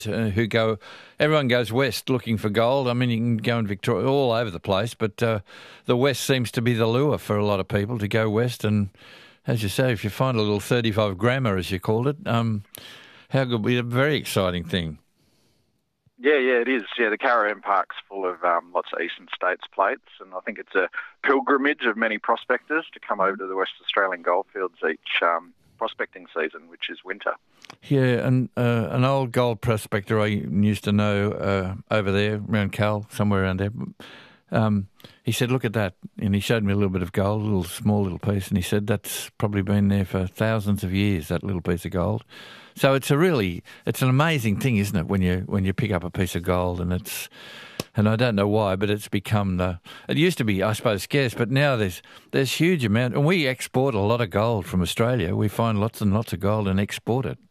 who go. Everyone goes west looking for gold. I mean, you can go in Victoria, all over the place, but the west seems to be the lure for a lot of people to go west. And as you say, if you find a little 35 grammer, as you called it, how good? Be a very exciting thing. Yeah, it is. Yeah, the Caravan Park's full of lots of Eastern States plates, and I think it's a pilgrimage of many prospectors to come over to the West Australian goldfields each prospecting season, which is winter. Yeah, and an old gold prospector I used to know over there, around Cal, somewhere around there, he said, look at that. And he showed me a little bit of gold, a little small little piece, and he said that's probably been there for thousands of years, that little piece of gold. So it's an amazing thing, isn't it, when you pick up a piece of gold, and I don't know why, but it's become it used to be, I suppose, scarce, but now there's huge amount, and we export a lot of gold from Australia. We find lots and lots of gold and export it.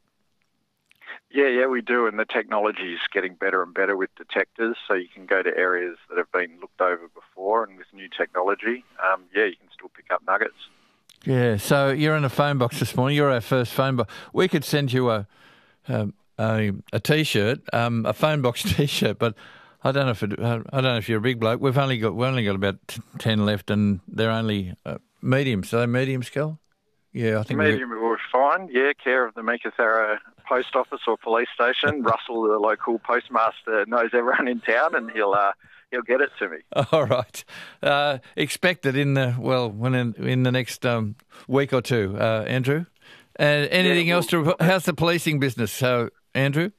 Yeah, we do, and the technology is getting better and better with detectors, so you can go to areas that have been looked over before, and with new technology, you can still pick up nuggets. Yeah, so you're in a phone box this morning. You're our first phone box. We could send you a T-shirt, a phone box T-shirt, but I don't know if you're a big bloke. We've only got about 10 left, and they're only mediums. Are they medium scale? Yeah, I think medium we're fine. Yeah, care of the Meekatharra Post Office or police station. Russell, the local postmaster, knows everyone in town, and he'll get it to me. All right. Expect it in the next week or two, Andrew. Anything else to? How's the policing business, Andrew?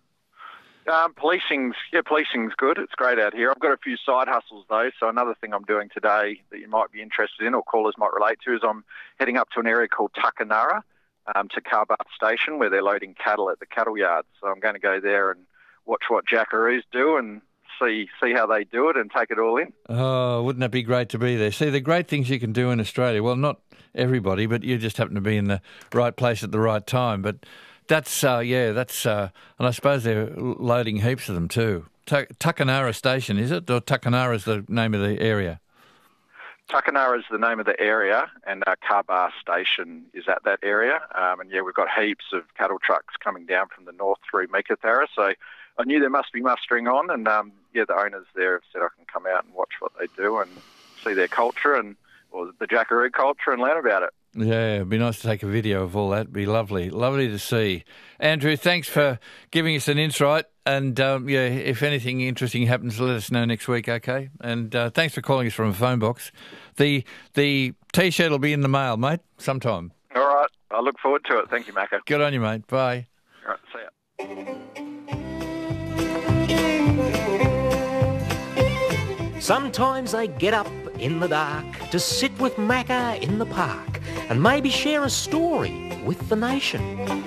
Policing's good. It's great out here. I've got a few side hustles though. So another thing I'm doing today that you might be interested in, or callers might relate to, is I'm heading up to an area called Tuckanarra, to Carbath Station, where they're loading cattle at the cattle yard. So I'm going to go there and watch what jackaroos do and see how they do it and take it all in. Oh, wouldn't that be great to be there? See, the great things you can do in Australia. Well, not everybody, but you just happen to be in the right place at the right time. But that's and I suppose they're loading heaps of them too. Tuckanarra Station, is it? Or Tuckanarra is the name of the area? Tuckanarra is the name of the area, and Carbath Station is at that area. We've got heaps of cattle trucks coming down from the north through Meekatharra, so I knew there must be mustering on, and the owners there have said I can come out and watch what they do and see their culture or the jackaroo culture and learn about it. Yeah, it'd be nice to take a video of all that. It'd be lovely to see. Andrew, thanks for giving us an insight. And, if anything interesting happens, let us know next week, okay? And thanks for calling us from a phone box. The T-shirt will be in the mail, mate, sometime. All right. I look forward to it. Thank you, Macca. Good on you, mate. Bye. All right, see ya. Sometimes I get up in the dark to sit with Macca in the park and maybe share a story with the nation.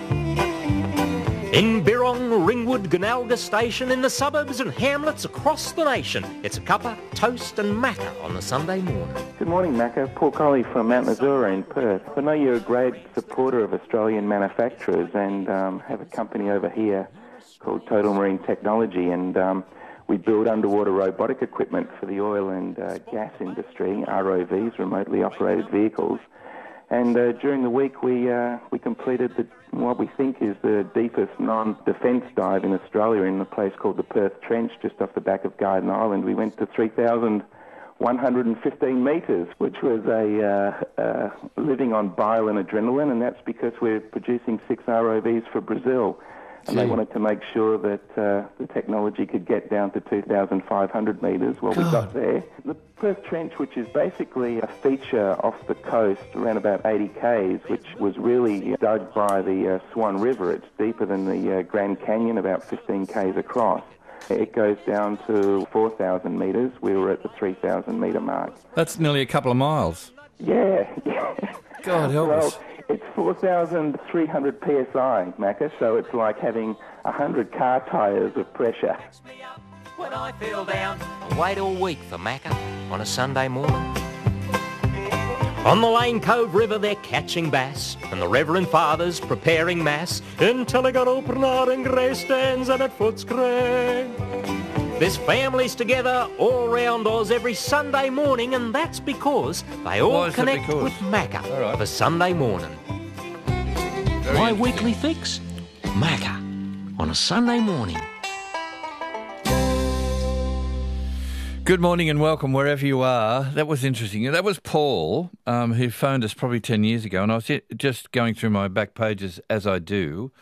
In Birrong, Ringwood, Gonalga Station, in the suburbs and hamlets across the nation, it's a cuppa, toast and Macca on a Sunday morning. Good morning, Macca. Paul Colley from Mount Nasura in Perth. I know you're a great supporter of Australian manufacturers and have a company over here called Total Marine Technology, and we build underwater robotic equipment for the oil and gas industry, ROVs, remotely operated vehicles. And during the week, we completed what we think is the deepest non-defence dive in Australia in a place called the Perth Trench, just off the back of Garden Island. We went to 3,115 metres, which was living on bile and adrenaline, and that's because we're producing 6 ROVs for Brazil. And they wanted to make sure that the technology could get down to 2,500 metres. Well, we got there. The Perth Trench, which is basically a feature off the coast, around about 80 k's, which was really dug by the Swan River. It's deeper than the Grand Canyon, about 15 k's across. It goes down to 4,000 metres. We were at the 3,000 metre mark. That's nearly a couple of miles. Yeah. God help us. It's 4,300 psi, Macca, so it's like having 100 car tyres of pressure. When I feel down, I wait all week for Macca on a Sunday morning. On the Lane Cove River they're catching bass, and the Reverend Father's preparing Mass in Tilligan, and Grey Stands and at Footscray. There's families together all round Oz every Sunday morning, and that's because they all connect with Macca for Sunday morning. My weekly fix? Macca on a Sunday morning. Good morning and welcome wherever you are. That was interesting. That was Paul, who phoned us probably 10 years ago, and I was just going through my back pages as I do.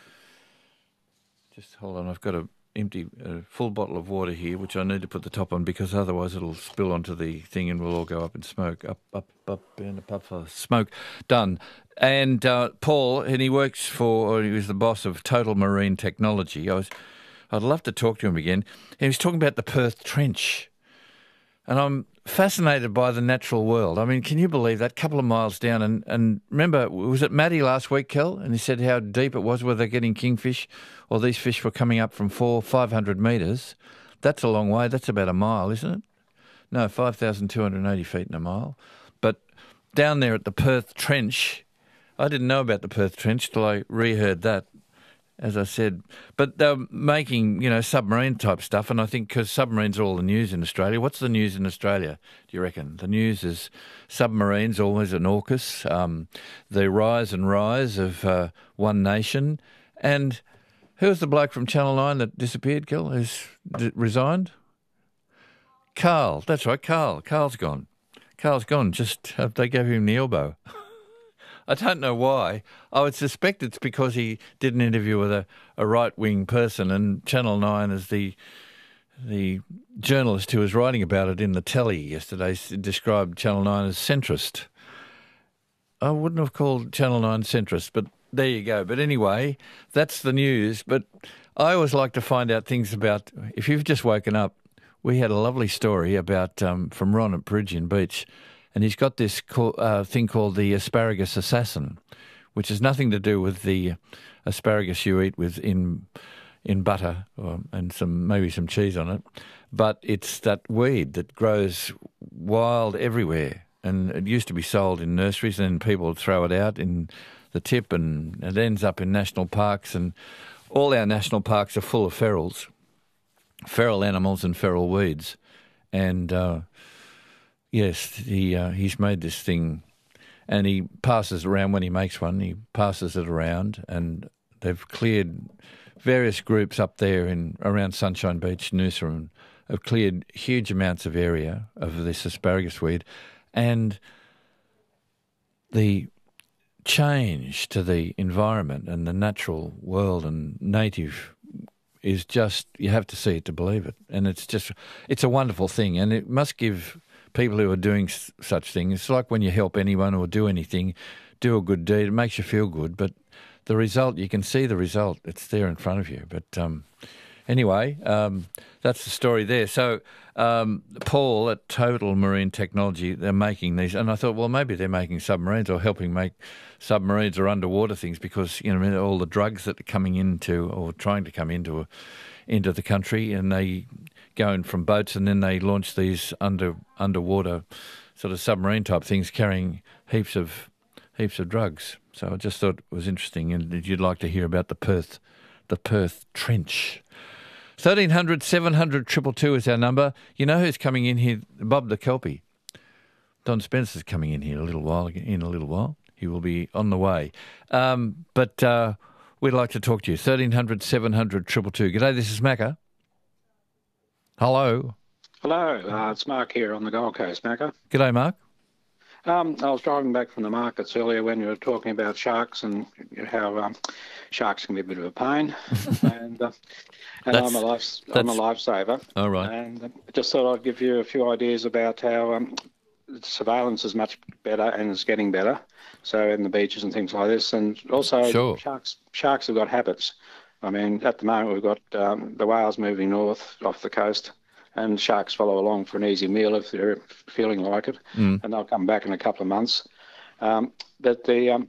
Just hold on, I've got a full bottle of water here, which I need to put the top on because otherwise it'll spill onto the thing and we'll all go up in smoke. Up in a puff of smoke. Done. And Paul, and he was the boss of Total Marine Technology. I'd love to talk to him again. He was talking about the Perth Trench. And I'm fascinated by the natural world. I mean, can you believe that? Couple of miles down. And remember, was it Maddie last week, Kel? And he said how deep it was, where they're getting kingfish, or these fish were coming up from 500 metres. That's a long way. That's about a mile, isn't it? No, 5,280 feet in a mile. But down there at the Perth Trench, I didn't know about the Perth Trench till I reheard that, as I said. But they're making, submarine type stuff, and I think because submarines are all the news in Australia. What's the news in Australia, do you reckon? The news is submarines, always an AUKUS, the rise of One Nation. And who's the bloke from Channel 9 that disappeared, Gil, who's resigned? Carl, that's right, Carl. Carl's gone. Just they gave him the elbow. I don't know why. I would suspect it's because he did an interview with a right-wing person, and Channel 9, as the journalist who was writing about it in the telly yesterday, described Channel 9 as centrist. I wouldn't have called Channel 9 centrist, but there you go. But anyway, that's the news. But I always like to find out things about, if you've just woken up, we had a lovely story about from Ron at Peregian Beach. And he's got this thing called the asparagus assassin, which has nothing to do with the asparagus you eat with in butter and maybe some cheese on it, but it's that weed that grows wild everywhere. And it used to be sold in nurseries, and then people would throw it out in the tip, and it ends up in national parks. And all our national parks are full of feral animals and feral weeds. And yes, he's made this thing, and he passes around when he makes one. He passes it around, and they've cleared various groups up there around Sunshine Beach, Noosa, have cleared huge amounts of area of this asparagus weed, and the change to the environment and the natural world and native is just, you have to see it to believe it, and it's a wonderful thing, and it must give people who are doing such things. It's like when you help anyone or do anything, do a good deed, it makes you feel good, but the result, you can see the result. It's there in front of you. But anyway, that's the story there. So Paul at Total Marine Technology, they're making these, and I thought, well, maybe they're making submarines or helping make submarines or underwater things because, all the drugs that are coming into or trying to come into the country, and they go in from boats, and then they launch these underwater sort of submarine type things carrying heaps of drugs. So I just thought it was interesting, and you'd like to hear about the Perth Trench. 1300 700 222 is our number. You know who's coming in here? Bob the Kelpie. Don Spencer's coming in here in a little while. He will be on the way. But we'd like to talk to you. 1300 700 222. G'day, this is Macca. Hello. Hello, it's Mark here on the Gold Coast, Macca. G'day, Mark. I was driving back from the markets earlier when you were talking about sharks and how sharks can be a bit of a pain. and I'm a lifesaver. All right. And I just thought I'd give you a few ideas about how surveillance is much better and is getting better. So in the beaches and things like this. And also sure. Sharks have got habits. I mean, at the moment we've got the whales moving north off the coast, and sharks follow along for an easy meal if they're feeling like it, and they'll come back in a couple of months. But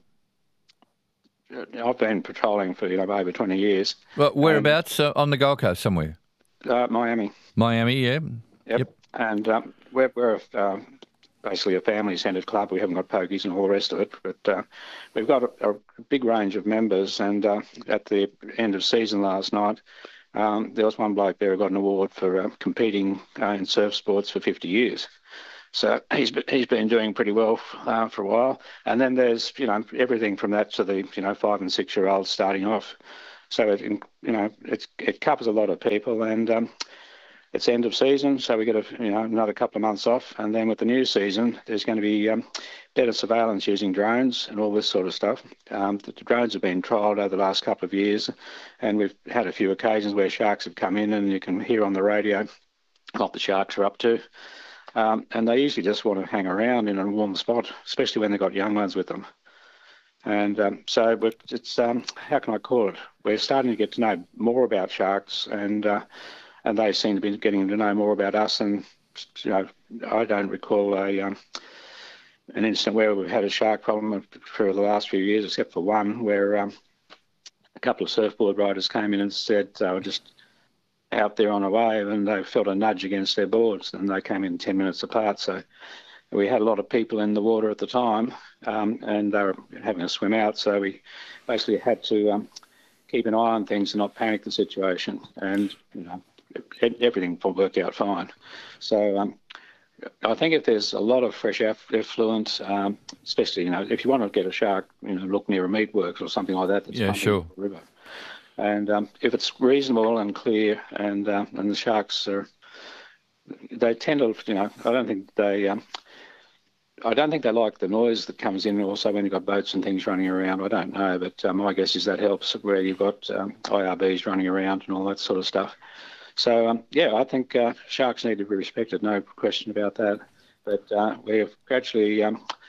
I've been patrolling for over 20 years. Well, whereabouts? On the Gold Coast somewhere? Miami. Miami, yeah. Yep. And we're basically a family-centred club. We haven't got pokies and all the rest of it, but we've got a big range of members. And at the end of season last night, there was one bloke there who got an award for competing in surf sports for 50 years. So he's been doing pretty well for a while. And then there's everything from that to the 5 and 6 year olds starting off. So it covers a lot of people, and it's end of season, so we get another couple of months off, and then with the new season, there's going to be better surveillance using drones and all this sort of stuff. The drones have been trialled over the last couple of years, and we've had a few occasions where sharks have come in, and you can hear on the radio what the sharks are up to. And they usually just want to hang around in a warm spot, especially when they've got young ones with them. And so it's, how can I call it? We're starting to get to know more about sharks, and they seem to be getting to know more about us. And I don't recall an incident where we've had a shark problem for the last few years, except for one where a couple of surfboard riders came in and said they were just out there on a wave and they felt a nudge against their boards, and they came in 10 minutes apart. So we had a lot of people in the water at the time, and they were having a swim out. So we basically had to keep an eye on things and not panic the situation. And everything will work out fine. So I think if there's a lot of fresh effluent, especially if you want to get a shark, look near a meatworks or something like that. That's sure. The river. And if it's reasonable and clear, and the sharks they tend to, I don't think they like the noise that comes in. Also, when you've got boats and things running around, I don't know, but my guess is that helps where you've got IRBs running around and all that sort of stuff. So I think sharks need to be respected, no question about that. But we're gradually,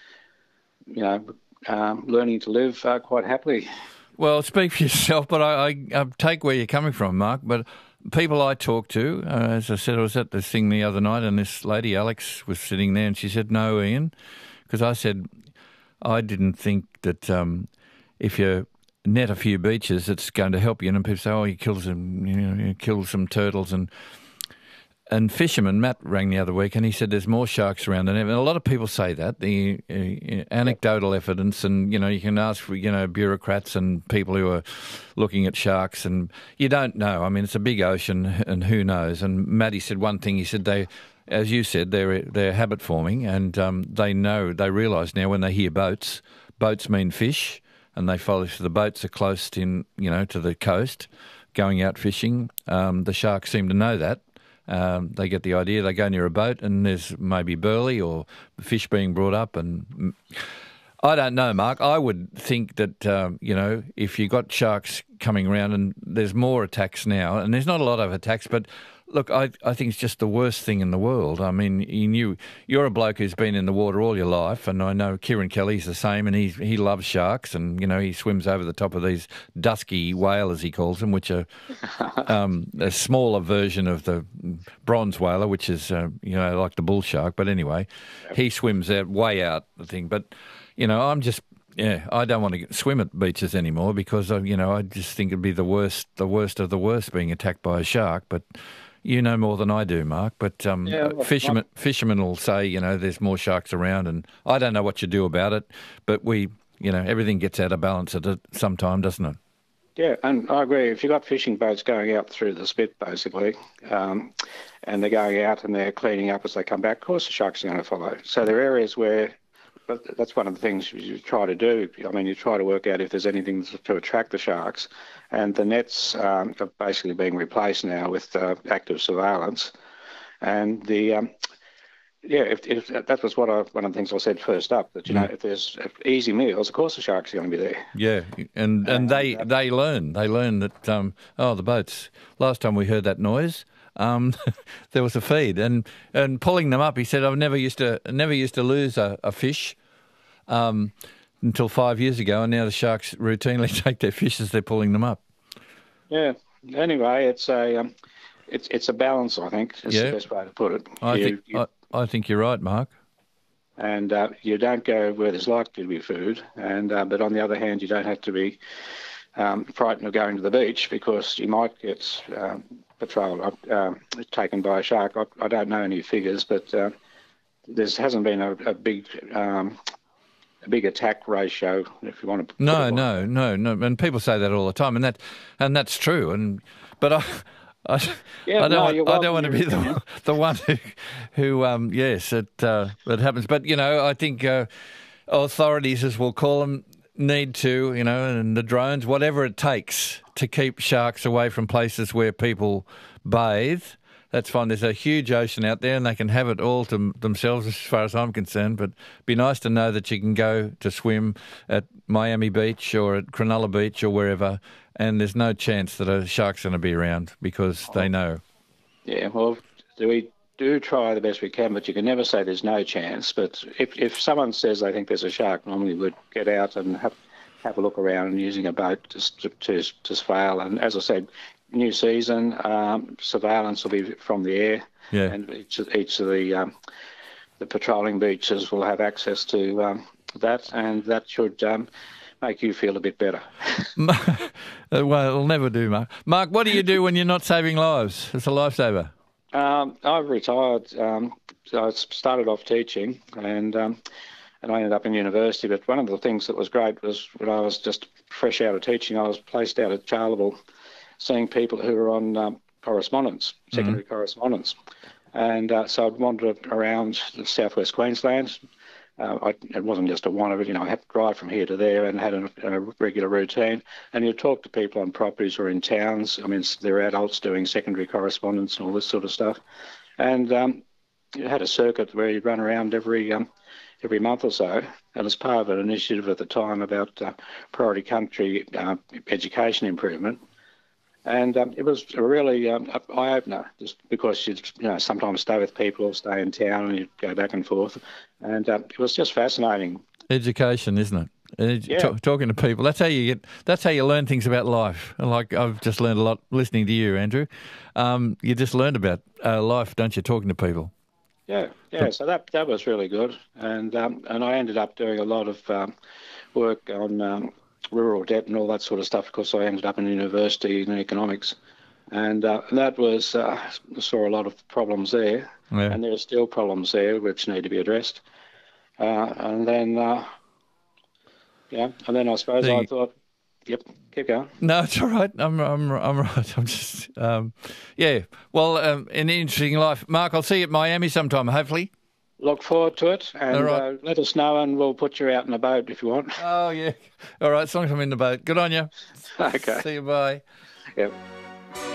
learning to live quite happily. Well, speak for yourself, but I take where you're coming from, Mark. But people I talk to, as I said, I was at this thing the other night, and this lady, Alex, was sitting there, and she said, "No, Ian," because I said I didn't think that if you net a few beaches, it's going to help you. And people say, "Oh, you kill some turtles," and fisherman Matt rang the other week, and he said there's more sharks around than ever. And a lot of people say that, the anecdotal evidence, and you can ask for bureaucrats and people who are looking at sharks, and you don't know. I mean, it's a big ocean, and who knows? And Matty said one thing. He said they, as you said, they're habit forming, and they realise now when they hear boats mean fish, and they follow. So the boats are close to the coast, going out fishing. The sharks seem to know that. They get the idea. They go near a boat and there's maybe burley or fish being brought up. And I don't know, Mark. I would think that, if you got sharks coming around, and there's more attacks now, and there's not a lot of attacks, but look, I think it's just the worst thing in the world. I mean, you're a bloke who's been in the water all your life, and I know Kieran Kelly's the same, and he loves sharks, and he swims over the top of these dusky whale, as he calls them, which are a smaller version of the bronze whaler, which is like the bull shark. But anyway, he swims out way out the thing. But I'm just. Yeah, I don't want to swim at beaches anymore because I just think it'd be the worst of the worst being attacked by a shark. But you know more than I do, Mark. But fishermen will say there's more sharks around, and I don't know what you do about it. But everything gets out of balance at some time, doesn't it? Yeah, and I agree. If you've got fishing boats going out through the spit, basically, and they're going out and they're cleaning up as they come back, of course the sharks are going to follow. So there are areas where. But that's one of the things you try to do. I mean, you try to work out if there's anything to attract the sharks. And the nets are basically being replaced now with active surveillance. And if that was one of the things I said first up, that, if there's easy meals, of course the sharks are going to be there. Yeah, and they learn. They learn that, the boats. Last time we heard that noise, there was a feed, and pulling them up. He said, "I've never used to lose a fish until 5 years ago, and now the sharks routinely take their fish as they're pulling them up." Yeah. Anyway, it's a balance. I think is the best way to put it. I think you're right, Mark. And you don't go where there's likely to be food, and but on the other hand, you don't have to be frightened of going to the beach because you might get taken by a shark. I don't know any figures, but there hasn't been a big attack ratio, if you want to. No. And people say that all the time, and that's true. But I don't want to be the one who it happens. But I think authorities, as we'll call them, need to, and the drones, whatever it takes to keep sharks away from places where people bathe. That's fine. There's a huge ocean out there and they can have it all to themselves as far as I'm concerned, but it'd be nice to know that you can go to swim at Miami Beach or at Cronulla Beach or wherever, and there's no chance that a shark's going to be around because they know. Yeah, well, we do try the best we can, but you can never say there's no chance. But if someone says they think there's a shark, normally we'd get out and have a look around using a boat to surveil. And as I said, new season, surveillance will be from the air, and each of the patrolling beaches will have access to that, and that should make you feel a bit better. Well, it'll never do, Mark. Mark, what do you do when you're not saving lives? It's a lifesaver. I've retired. I started off teaching, and I ended up in university. But one of the things that was great was when I was just fresh out of teaching, I was placed out at Charleville, seeing people who were on correspondence, secondary correspondence. And so I'd wander around southwest Queensland. It wasn't just a one of it, I had to drive from here to there and had a regular routine. And you'd talk to people on properties or in towns. I mean, they're adults doing secondary correspondence and all this sort of stuff. And you had a circuit where you'd run around every month or so. And as part of an initiative at the time about priority country education improvement. And it was a really eye-opener, just because you'd sometimes stay with people or stay in town and you'd go back and forth. And it was just fascinating. Education, isn't it? Talking to people. That's how you learn things about life. Like I've just learned a lot listening to you, Andrew. You just learned about life, don't you, talking to people? Yeah. So that was really good. And I ended up doing a lot of work on rural debt and all that sort of stuff. Of course, I ended up in university in economics, and that was saw a lot of problems there, and there are still problems there which need to be addressed. And then I suppose I thought, yep, keep going. No, it's all right. I'm right. I'm just Well, an interesting life, Mark. I'll see you at Miami sometime, hopefully. Look forward to it, and let us know, and we'll put you out in a boat if you want. Oh, yeah. All right, as long as I'm in the boat. Good on you. Okay. See you, bye. Yep.